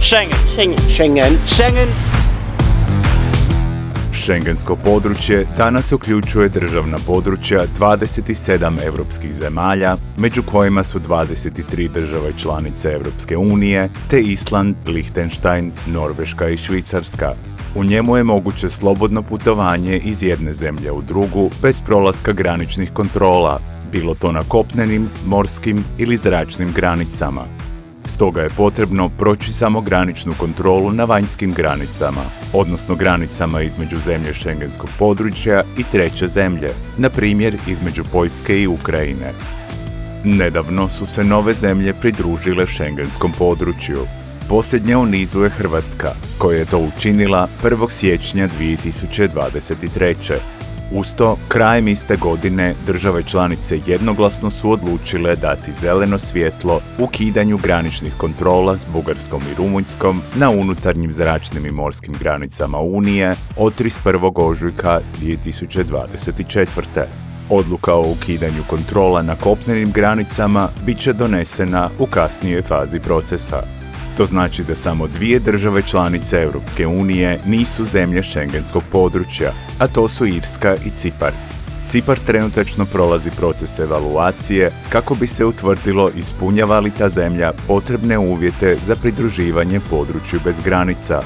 Schengen. Schengensko područje danas uključuje državna područja 27 europskih zemalja, među kojima su 23 države članice Europske unije, te Island, Lichtenstein, Norveška i Švicarska. U njemu je moguće slobodno putovanje iz jedne zemlje u drugu bez prolaska graničnih kontrola, bilo to na kopnenim, morskim ili zračnim granicama. Stoga je potrebno proći samo graničnu kontrolu na vanjskim granicama, odnosno granicama između zemlje Schengenskog područja i treće zemlje, na primjer između Poljske i Ukrajine. Nedavno su se nove zemlje pridružile Schengenskom području. Posljednja u nizu je Hrvatska, koja je to učinila 1. siječnja 2023. Uz to, krajem iste godine, države članice jednoglasno su odlučile dati zeleno svjetlo ukidanju graničnih kontrola s Bugarskom i Rumunjskom na unutarnjim zračnim i morskim granicama Unije od 31. ožujka 2024. Odluka o ukidanju kontrola na kopnenim granicama bit će donesena u kasnijoj fazi procesa. To znači da samo 2 države članice Europske unije nisu zemlje Schengenskog područja, a to su Irska i Cipar. Cipar trenutačno prolazi proces evaluacije kako bi se utvrdilo ispunjava li ta zemlja potrebne uvjete za pridruživanje području bez granica.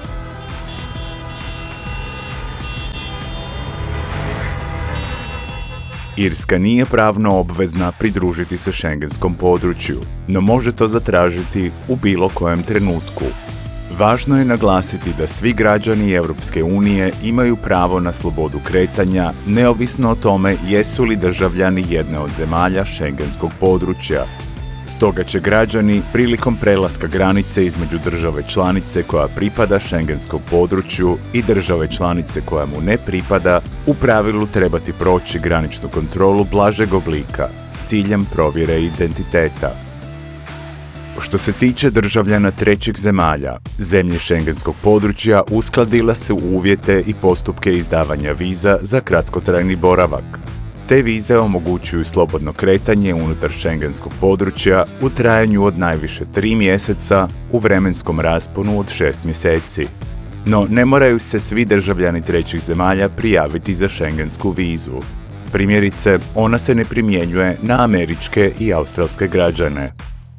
Irska nije pravno obvezna pridružiti se Schengenskom području, no može to zatražiti u bilo kojem trenutku. Važno je naglasiti da svi građani Europske unije imaju pravo na slobodu kretanja, neovisno o tome jesu li državljani jedne od zemalja Schengenskog područja. Stoga će građani prilikom prelaska granice između države članice koja pripada Schengenskom području i države članice koja mu ne pripada u pravilu trebati proći graničnu kontrolu blažeg oblika s ciljem provjere identiteta. Što se tiče državljana trećih zemalja, zemlje Schengenskog područja uskladile su uvjete i postupke izdavanja viza za kratkotrajni boravak. Te vize omogućuju slobodno kretanje unutar Schengenskog područja u trajanju od najviše 3 mjeseca u vremenskom rasponu od 6 mjeseci. No, ne moraju se svi državljani trećih zemalja prijaviti za Schengensku vizu. Primjerice, ona se ne primjenjuje na američke i australske građane.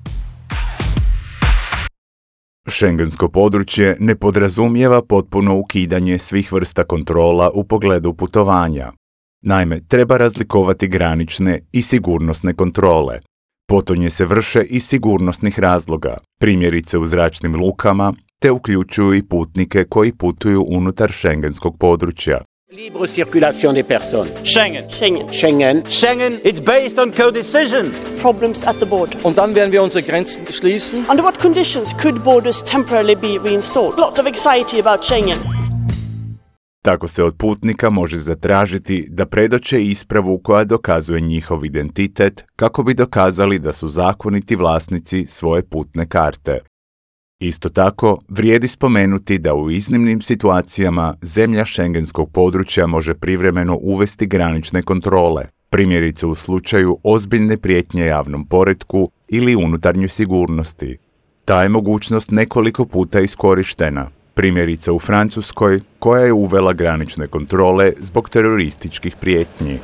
Schengensko područje ne podrazumijeva potpuno ukidanje svih vrsta kontrola u pogledu putovanja. Naime, treba razlikovati granične i sigurnosne kontrole. Potonje se vrše iz sigurnosnih razloga, primjerice u zračnim lukama, te uključuju i putnike koji putuju unutar Schengenskog područja. Libre circulation des personnes. Schengen. It's based on co-decision. Problems at the border. Und dann werden wir unsere Grenzen schließen. Under what conditions could borders temporarily be reinstalled? Lot of anxiety about Schengen. Tako se od putnika može zatražiti da predoče ispravu koja dokazuje njihov identitet kako bi dokazali da su zakoniti vlasnici svoje putne karte. Isto tako, vrijedi spomenuti da u iznimnim situacijama zemlja Schengenskog područja može privremeno uvesti granične kontrole, primjerice u slučaju ozbiljne prijetnje javnom poretku ili unutarnjoj sigurnosti. Ta je mogućnost nekoliko puta iskorištena. Primjerice u Francuskoj, koja je uvela granične kontrole zbog terorističkih prijetnji.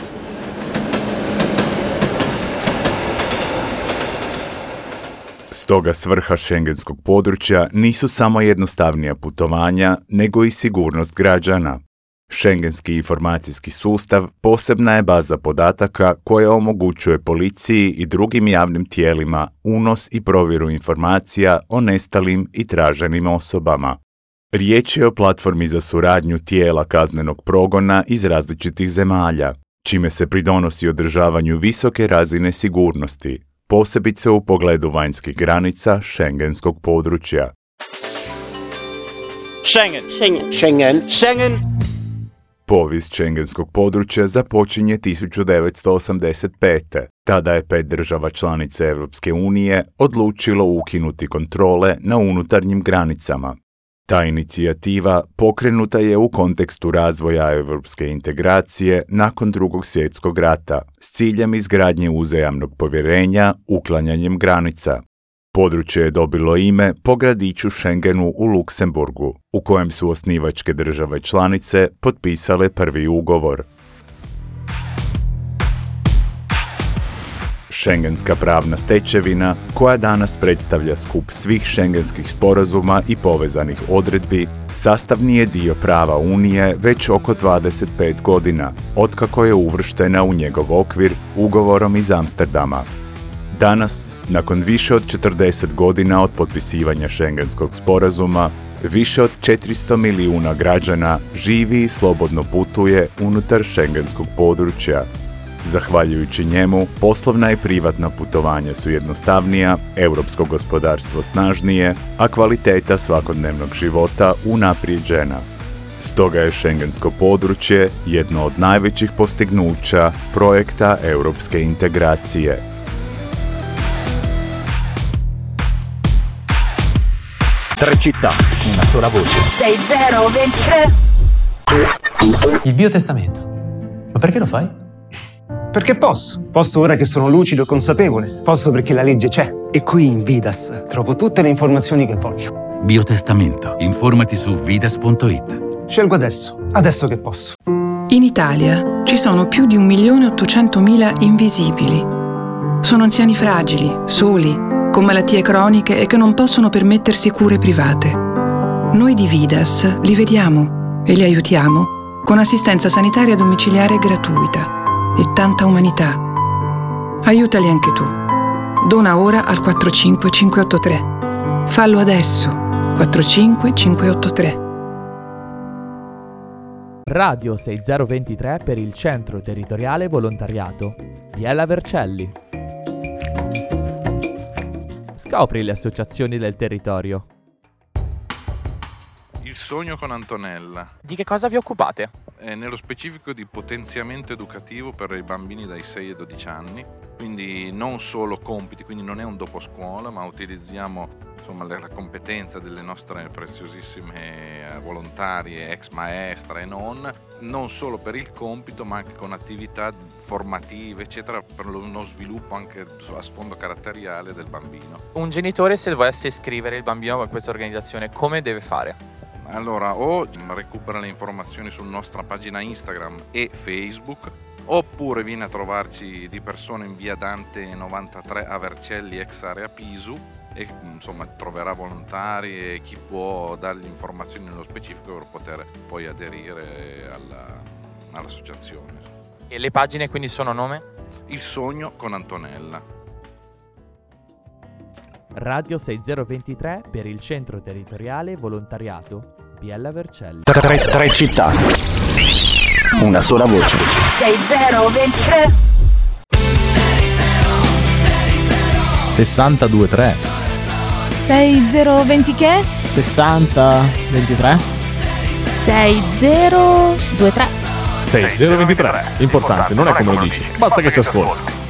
Stoga svrha Schengenskog područja nisu samo jednostavnija putovanja, nego i sigurnost građana. Schengenski informacijski sustav posebna je baza podataka koja omogućuje policiji i drugim javnim tijelima unos i provjeru informacija o nestalim i traženim osobama. Riječ je o platformi za suradnju tijela kaznenog progona iz različitih zemalja, čime se pridonosi održavanju visoke razine sigurnosti, posebice u pogledu vanjskih granica Schengenskog područja. Schengen. Povijest Schengenskog područja započinje 1985. Tada je 5 država članica Europske unije odlučilo ukinuti kontrole na unutarnjim granicama. Ta inicijativa pokrenuta je u kontekstu razvoja europske integracije nakon Drugog svjetskog rata s ciljem izgradnje uzajamnog povjerenja uklanjanjem granica. Područje je dobilo ime po gradiću Schengenu u Luksemburgu, u kojem su osnivačke države članice potpisale prvi ugovor. Schengenska pravna stečevina, koja danas predstavlja skup svih schengenskih sporazuma i povezanih odredbi, sastavni je dio prava Unije već oko 25 godina, otkako je uvrštena u njegov okvir ugovorom iz Amsterdama. Danas, nakon više od 40 godina od potpisivanja Schengenskog sporazuma, više od 400 milijuna građana živi i slobodno putuje unutar schengenskog područja. Zahvaljujući njemu, poslovna i privatna putovanja su jednostavnija, europsko gospodarstvo snažnije, a kvaliteta svakodnevnog života unaprijeđena. Stoga je schengensko područje jedno od najvećih postignuća projekta europske integracije. Tre città, una sola voce. 6023. Il biotestamento. Ma perché lo fai? Perché posso. Posso ora che sono lucido e consapevole. Posso perché la legge c'è. E qui in Vidas trovo tutte le informazioni che voglio. Biotestamento. Informati su vidas.it. Scelgo adesso che posso. In Italia ci sono più di 1.800.000 invisibili. Sono anziani fragili, soli, con malattie croniche e che non possono permettersi cure private. Noi di Vidas li vediamo e li aiutiamo con assistenza sanitaria domiciliare gratuita e tanta umanità. Aiutali anche tu. Dona ora al 45583. Fallo adesso. 45583. Radio 6023 per il Centro Territoriale Volontariato. Biella Vercelli. Scopri le associazioni del territorio. Il sogno con Antonella. Di che cosa vi occupate? Nello specifico di potenziamento educativo per i bambini dai 6 ai 12 anni, quindi non solo compiti, quindi non è un dopo scuola, ma utilizziamo la competenza delle nostre preziosissime volontarie, ex maestre e non solo per il compito, ma anche con attività formative, eccetera, per uno sviluppo anche a sfondo caratteriale del bambino. Un genitore, se volesse iscrivere il bambino a questa organizzazione, come deve fare? Allora, o recupera le informazioni sulla nostra pagina Instagram e Facebook, oppure viene a trovarci di persona in via Dante 93 a Vercelli, ex area Pisu, e troverà volontari e chi può dargli informazioni nello specifico per poter poi aderire all'associazione. E le pagine quindi sono nome? Il sogno con Antonella. Radio 6023 per il Centro Territoriale Volontariato Biella Vercelli. Tre città, una sola voce. 6023 62-3 6020 che? 60-23 6023 6023. Importante, non è come lo dici, basta che ci ascolti.